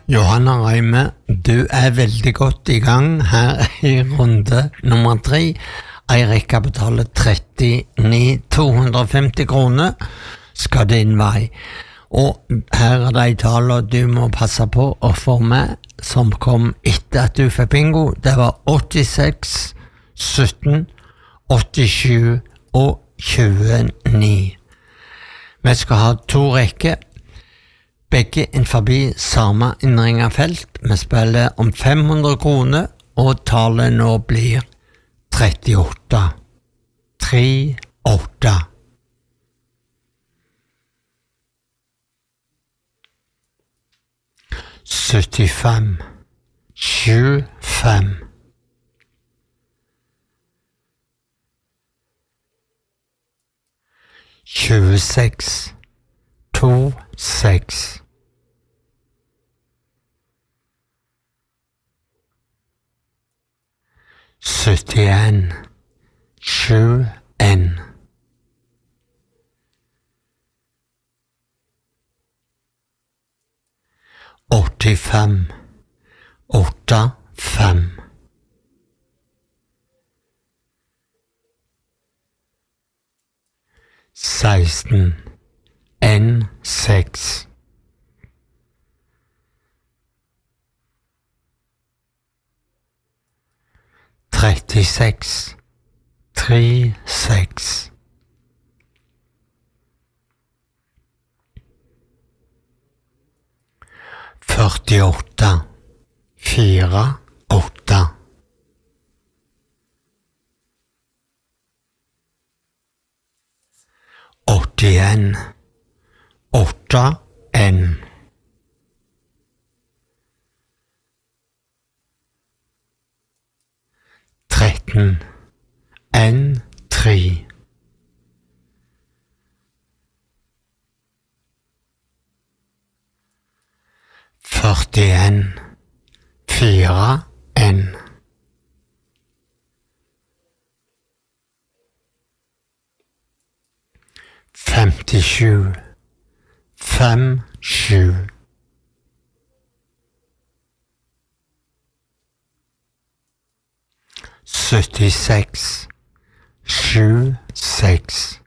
Johanna Reime, du veldig godt I gang her I runde nummer 3. Eirik betaler 250 kroner, skal din vei. Og her de taler du må passe på å få med, som kom etter at du fikk bingo. Det var 86, 17, 87 og 29. Vi skal ha 2 rekker. Begge inn forbi samme innringerfelt. Vi spiller om 500 kroner, og tallet nå blir 38. 38. Syttifem. 25. 26. 26. 71. 71. 85. 85. 16. 6. 36. 36. 48. 48. 81. 8N. 13. N3. 41. 4N. 57. 5, 7. 76. 7, 6.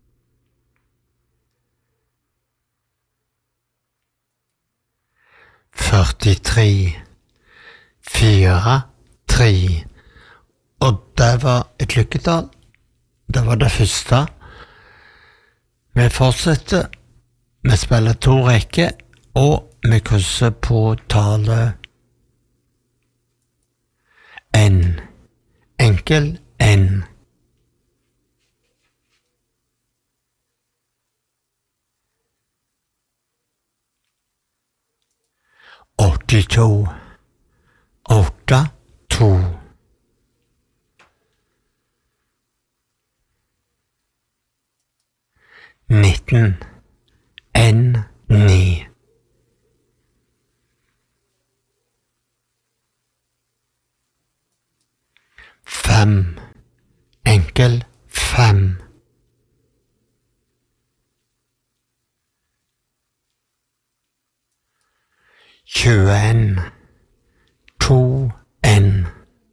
43. 4, 3. Og det var et lykketall. Det var det første. Vi fortsetter. Vi spiller 2 rekker, og vi krysser på tallet N. Enkel N. 82. 8, 2. 19. N9. 5. Enkel 5. 21. 2N.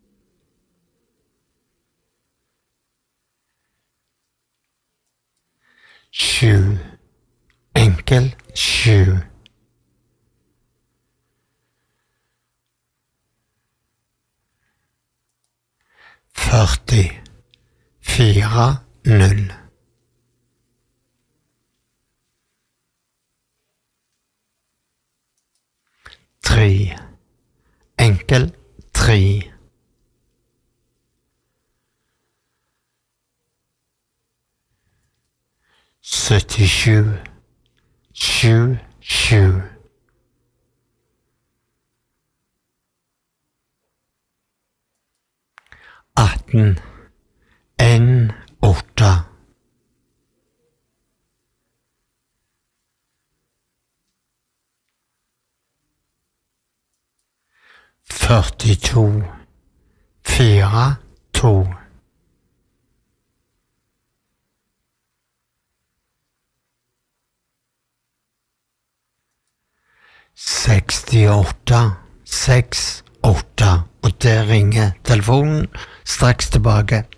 7. Enkel 7. 40. 4, 0. 3. Enkel 3. 77. 7, 7. 18. N8. 42. 4, 2. 68 68, og der ringer telefonen straks tilbake.